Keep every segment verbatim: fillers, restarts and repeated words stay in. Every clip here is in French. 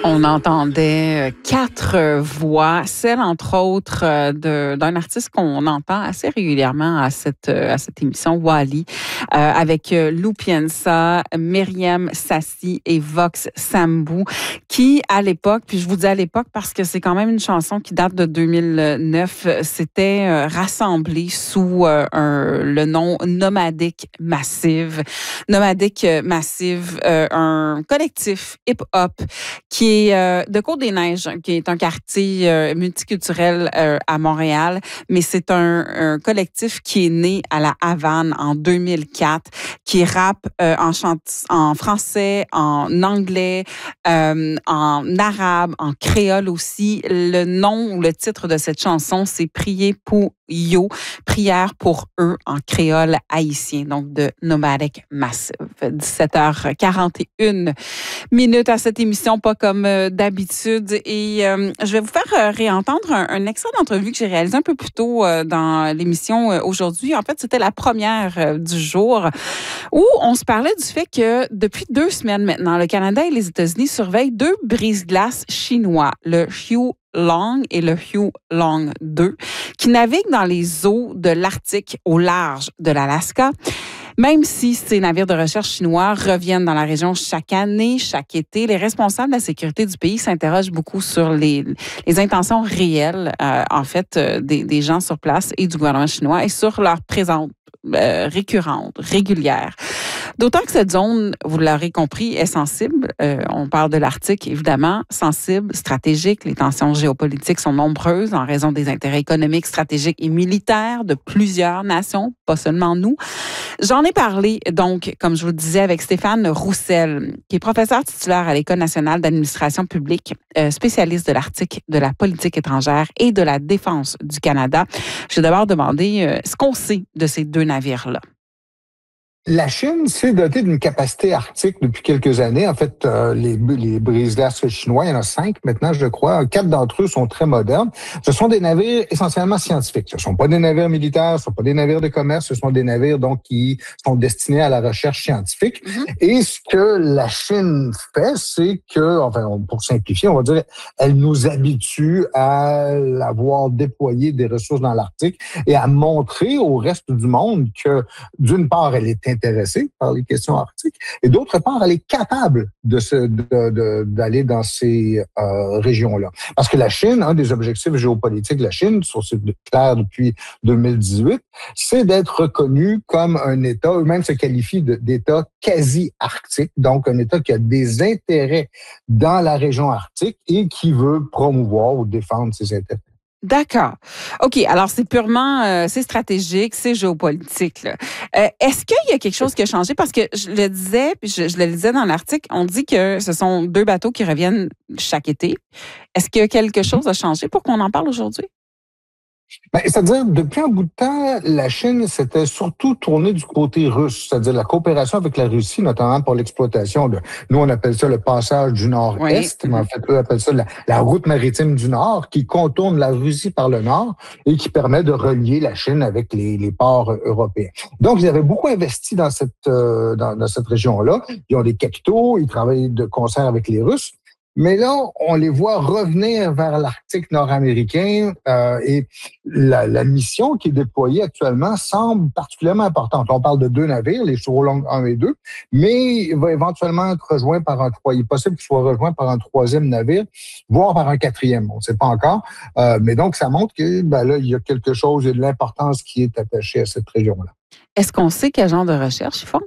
On entendait quatre voix, celle entre autres de, d'un artiste qu'on entend assez régulièrement à cette, à cette émission, Wally, euh, avec Lou Piensa, Myriam Sassi et Vox Sambou, qui à l'époque, puis je vous dis à l'époque parce que c'est quand même une chanson qui date de deux mille neuf, s'était euh, rassemblée sous euh, un, le nom Nomadic Massive. Nomadic Massive, euh, un collectif hip-hop qui est euh, de Côte-des-Neiges, qui est un quartier euh, multiculturel euh, à Montréal, mais c'est un, un collectif qui est né à la Havane en deux mille quatre, qui rappe euh, en, chant- en français, en anglais, euh, en arabe, en créole aussi. Le nom ou le titre de cette chanson, c'est Prier pour Yo, prière pour eux en créole haïtien, donc de Nomadic Massive. dix-sept heures quarante et une minutes à cette émission, pas comme euh, d'habitude. Et euh, je vais vous faire euh, réentendre un, un extrait d'entrevue que j'ai réalisé un peu plus tôt euh, dans l'émission euh, aujourd'hui. En fait, c'était la première euh, du jour où on se parlait du fait que depuis deux semaines maintenant, le Canada et les États-Unis surveillent deux brise-glaces chinois, le Huo Long et le Huo Long deux, qui naviguent dans les eaux de l'Arctique au large de l'Alaska. Même si ces navires de recherche chinois reviennent dans la région chaque année, chaque été, les responsables de la sécurité du pays s'interrogent beaucoup sur les, les intentions réelles, euh, en fait, euh, des, des gens sur place et du gouvernement chinois et sur leur présence euh, récurrente, régulière. D'autant que cette zone, vous l'aurez compris, est sensible. Euh, on parle de l'Arctique, évidemment, sensible, stratégique. Les tensions géopolitiques sont nombreuses en raison des intérêts économiques, stratégiques et militaires de plusieurs nations, pas seulement nous. J'en ai parlé, donc, comme je vous le disais, avec Stéphane Roussel, qui est professeur titulaire à l'École nationale d'administration publique, euh, spécialiste de l'Arctique, de la politique étrangère et de la défense du Canada. Je vais d'abord demander euh, ce qu'on sait de ces deux navires-là. La Chine s'est dotée d'une capacité arctique depuis quelques années. En fait, euh, les, les brise-glaces chinois, il y en a cinq maintenant, je crois. Quatre d'entre eux sont très modernes. Ce sont des navires essentiellement scientifiques. Ce ne sont pas des navires militaires, ce ne sont pas des navires de commerce, ce sont des navires donc qui sont destinés à la recherche scientifique. Mm-hmm. Et ce que la Chine fait, c'est que, enfin, pour simplifier, on va dire, elle nous habitue à avoir déployé des ressources dans l'Arctique et à montrer au reste du monde que, d'une part, elle est intéressée par les questions arctiques, et d'autre part, elle est capable de se, de, de, d'aller dans ces euh, régions-là. Parce que la Chine, un des objectifs géopolitiques de la Chine, c'est clair depuis deux mille dix-huit, c'est d'être reconnu comme un État, eux-mêmes se qualifient de, d'État quasi-arctique, donc un État qui a des intérêts dans la région arctique et qui veut promouvoir ou défendre ses intérêts. D'accord. OK. Alors, c'est purement, euh, c'est stratégique, c'est géopolitique, là. Euh, est-ce qu'il y a quelque chose qui a changé? Parce que je le disais, puis je, je le disais dans l'article, on dit que ce sont deux bateaux qui reviennent chaque été. Est-ce que quelque chose a changé pour qu'on en parle aujourd'hui? Ben, c'est-à-dire, depuis un bout de temps, la Chine s'était surtout tournée du côté russe, c'est-à-dire la coopération avec la Russie, notamment pour l'exploitation de, nous on appelle ça le passage du Nord-Est, oui. Mais en fait, eux appellent ça la, la route maritime du Nord, qui contourne la Russie par le Nord et qui permet de relier la Chine avec les, les ports européens. Donc, ils avaient beaucoup investi dans cette, euh, dans, dans cette région-là. Ils ont des capitaux, ils travaillent de concert avec les Russes. Mais là, on les voit revenir vers l'Arctique nord-américain euh, et la, la mission qui est déployée actuellement semble particulièrement importante. On parle de deux navires, les Huo Long un et deux, mais il va éventuellement être rejoint par un troisième. Il est possible qu'il soit rejoint par un troisième navire, voire par un quatrième. On ne sait pas encore. Euh, mais donc, ça montre que ben là, il y a quelque chose et de l'importance qui est attachée à cette région-là. Est-ce qu'on sait quel genre de recherche ils font?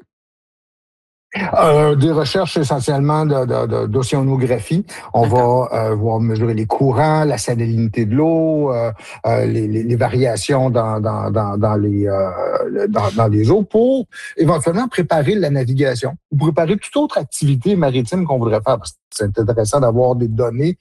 Euh, des recherches essentiellement de, de, de, d'océanographie. On D'accord. va euh, voir mesurer les courants, la salinité de l'eau, euh, euh, les, les, les variations dans, dans, dans, dans, les, euh, dans, dans les eaux pour éventuellement préparer la navigation ou préparer toute autre activité maritime qu'on voudrait faire. Parce que c'est intéressant d'avoir des données